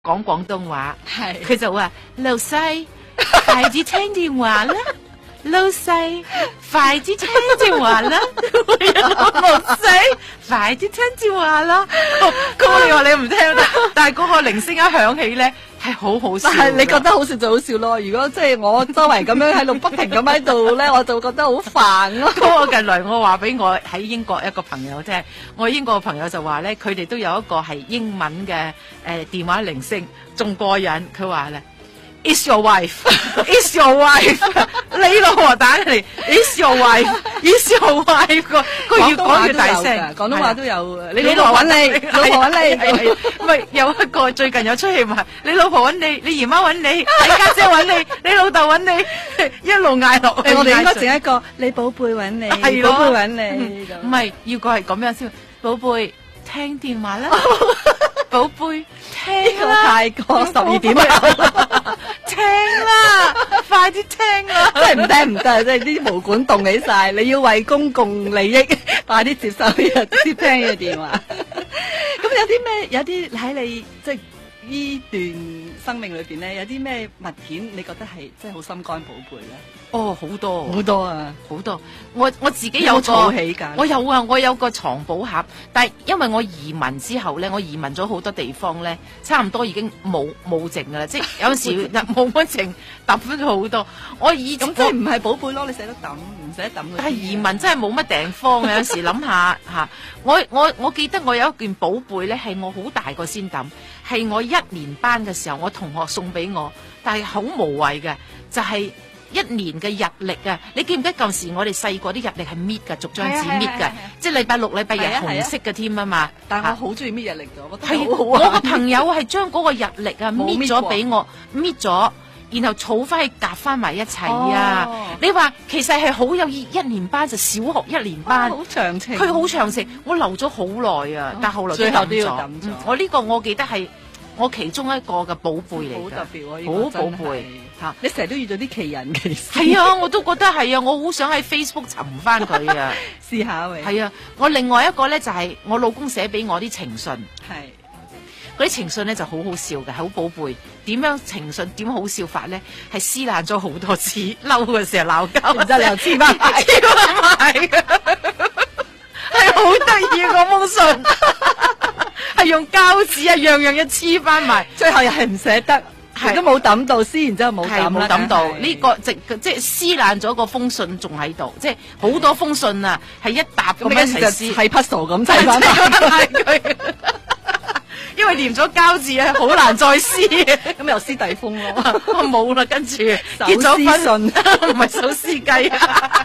講廣東話， 係佢就話老細快啲聽電話啦，老細快啲聽電話啦，老細快啲聽電話啦。咁你話你唔聽得，但係嗰個鈴聲一響起咧，係好好笑。 但係你覺得好笑就好笑咯。如果即係我周圍咁樣喺度不停咁喺度咧，我就覺得好煩咯。 咁我近來我話俾我喺英國一個朋友聽，我英國嘅朋友就話咧，佢哋都有一個係英文嘅電話鈴聲，仲過癮。佢話咧 ，It's your wife, It's your wife， 你老婆打嚟 ，It's your wife, It's your wife， 佢越講越大聲。 廣東話都有，你老婆揾你，老婆揾你， 唔係有一個最近有出戲話，你老婆揾你，你姨媽揾你，你家姐揾你，你老豆揾你，一路嗌落去。 我哋應該整一個你寶貝揾你， 係寶貝揾你。 唔係要個係咁樣先，寶貝聽電話啦，寶貝聽呢個啦， 太過12點啦， 聽啦，快啲聽啦。 真係唔聽唔得，真係啲毛管動起晒。你要為公共利益，快啲接收接聽呢個電話。咁有啲咩？有啲喺你即係呢段生命裏邊咧，有啲咩物件你覺得係真係好心肝寶貝咧？ 哦，好多好多啊！ 好多，我自己有有個儲起㗎。 我有啊，我有個藏寶盒，但係因為我移民之後咧，我移民咗好多地方咧，差唔多已經冇剩噶啦，即係有時冇乜剩，抌咗好多。我以咁即係唔係寶貝咯？你捨得抌，唔捨得抌嗰啲。 但係移民真係冇乜地方嘅，有時諗下嚇，我記得我有一件寶貝咧，係我好大個先抌，係我1年班嘅時候，我同學送俾我，但係好無謂嘅，就係、1年嘅日曆啊！你記唔記得舊時我哋細個啲日曆係搣㗎，逐張紙搣㗎，即係禮拜六、禮拜日紅色嘅添啊嘛。 但係我好中意搣日曆㗎，我覺得係好好玩。 我個朋友係將嗰個日曆啊搣咗俾我，搣咗，然後儲翻去夾翻埋一齊啊！你話其實係好有意義，1年班就小學1年班， 好長情。 佢好長情，我留咗好耐啊，但係後來最後都要抌抌咗。 我呢個我記得係我其中一個嘅寶貝嚟㗎， 好特別喎， 好寶貝嚇。 你成日都遇到啲奇人奇事。 係啊，我都覺得係啊，我好想喺 Facebook 尋翻佢啊。 試下喂。 係啊，我另外一個咧就係我老公寫俾我啲情信。 係。 嗰啲情信咧就好好笑嘅，好寶貝。點樣情信點好笑法咧？係撕爛咗好多次，嬲嘅時候鬧交， 然之後你又黐翻埋， 黐翻埋嘅，係好得意嗰封信，係用膠紙啊，樣樣一黐翻埋， 最後又係唔捨得，亦都冇抌到，撕完之後冇抌啦， 冇抌到呢個即係撕爛咗個封信仲喺度，即係好多封信啊，係一沓咁樣一齊撕， 係 puzzle 咁砌翻埋佢。因為黏咗膠紙啊，好難再撕， 咁又撕底封咯。 我冇啦，跟住結手咗婚， 撕信唔係手撕雞啊！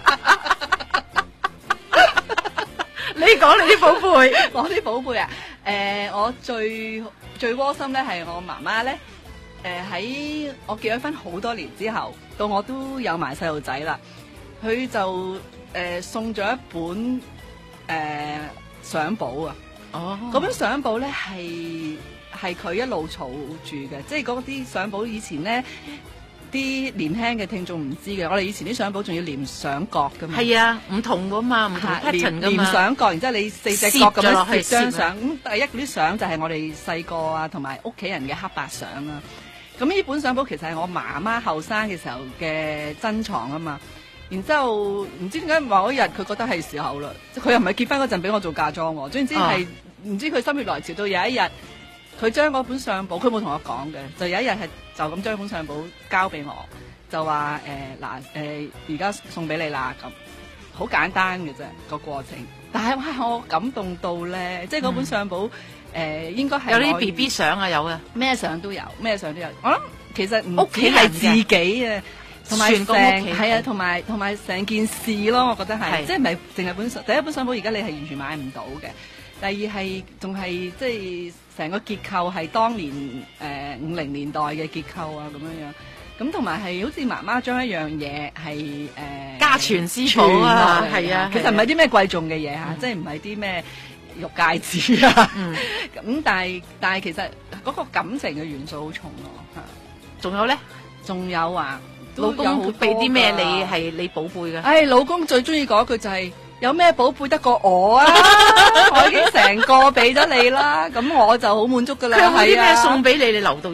你講你啲寶貝， 我啲寶貝啊，我最窩心咧係我媽媽咧，喺我結咗婚好多年之後，到我都有埋細路仔啦，佢就送咗一本相簿啊。 哦， 嗰本相簿咧係佢一路儲住嘅，即係嗰啲相簿以前咧啲年輕嘅聽眾唔知嘅，我哋以前啲相簿仲要連相角噶嘛。 係啊，唔同噶嘛，唔同 pattern 噶嘛。 連相角，然之後你4隻角咁樣攝張相。 攝咁第一嗰啲相就係我哋細個啊，同埋屋企人嘅黑白相啊。咁呢本相簿其實係我媽媽後生嘅時候嘅珍藏啊嘛。然之後唔知點解某一日佢覺得係時候啦，佢又唔係結婚嗰陣俾我做嫁妝喎，總之係唔知佢心血來潮到有一日，佢將嗰本相簿，佢冇同我講嘅，就有一日係就咁將本相簿交俾我，就話而家送俾你啦咁，好簡單嘅啫個過程，但係哇我感動到咧，即係嗰本相簿應該係有啲 BB 相啊，有啊， 咩相都有，咩相都有，我諗其實屋企係自己啊。同埋成係啊，同埋成件事咯，我覺得係，即係唔係淨係本相。第一本相簿而家你係完全買唔到嘅。第二係仲係即係成個結構係當年50年代嘅結構啊咁樣。咁同埋係好似媽媽將一樣嘢係家傳之寶啊，係啊， 其實唔係啲咩貴重嘅嘢嚇，即係唔係啲咩玉戒指啊。咁但係其實嗰個感情嘅元素好重咯嚇。 仲有咧？ 仲有啊！ 老公俾啲咩你係你寶貝嘅？ 老公最中意講一句就係有咩寶貝得過我啊？我已經成個俾咗你啦，咁我就好滿足噶啦。 佢有冇啲咩係啊送俾你？你留到